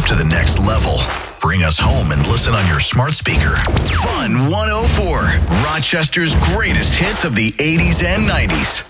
to the next level. Bring us home and listen on your smart speaker. Fun 104, Rochester's greatest hits of the 80s and 90s.